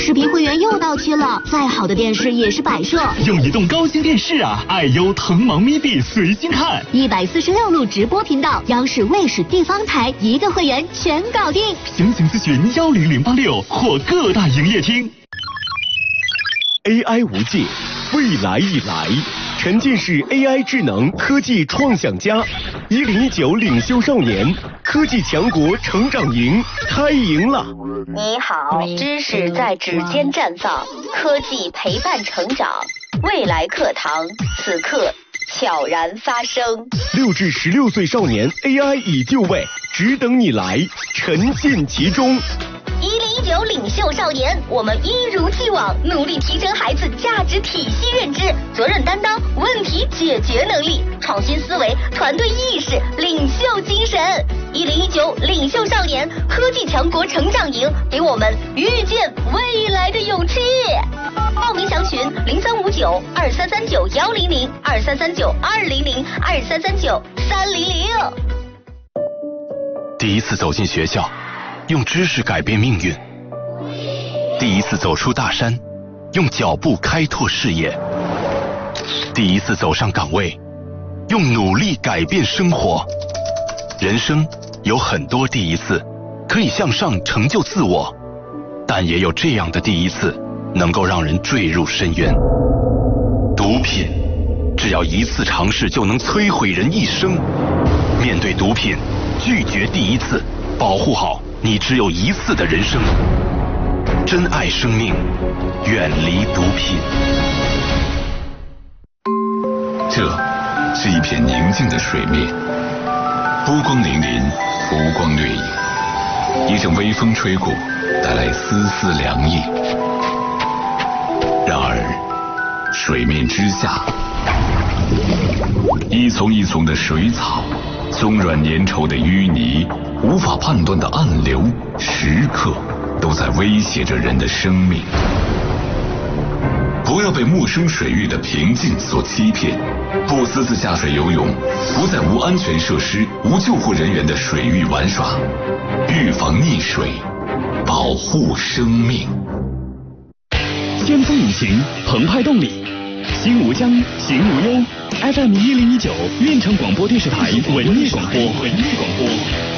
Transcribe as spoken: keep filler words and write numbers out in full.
视频会员又到期了，再好的电视也是摆设。 用移动高清电视啊，爱优腾芒咪币随心看， 一百四十六路直播频道，央视、卫视、地方台，一个会员全搞定。 详情咨询幺零零八六或各大营业厅。 A I 无界，未来已来，沉浸式 A I 智能科技创想家，一零一九领袖少年科技强国成长营开营了。 你好，知识在指尖绽放，科技陪伴成长，未来课堂此刻悄然发生。 六至十六岁少年 A I 已就位，只等你来，沉浸其中。 一零一九领袖少年，我们一如既往努力提升孩子价值体系认知、责任担当、问题解决能力、创新思维、团队意识、领袖精神。一零一九领袖少年科技强国成长营，给我们遇见未来的勇气。报名详询零三五九二三三九幺零零二三三九二零零二三三九三零零。 第一次走进学校，用知识改变命运；第一次走出大山，用脚步开拓视野；第一次走上岗位，用努力改变生活。人生有很多第一次，可以向上成就自我，但也有这样的第一次，能够让人坠入深渊。毒品，只要一次尝试就能摧毁人一生。面对毒品，拒绝第一次，保护好你只有一次的人生。珍爱生命，远离毒品。 这是一片宁静的水面，波光粼粼，浮光掠影。一阵微风吹过，带来丝丝凉意。然而，水面之下，一丛一丛的水草，松软粘稠的淤泥，无法判断的暗流，时刻都在威胁着人的生命。不要被陌生水域的平静所欺骗，不私自下水游泳，不在无安全设施、无救护人员的水域玩耍，预防溺水，保护生命。 先锋引擎，澎湃动力，心无疆，行无忧。F M 一零一九，运城广播电视台文艺广播，文艺广播。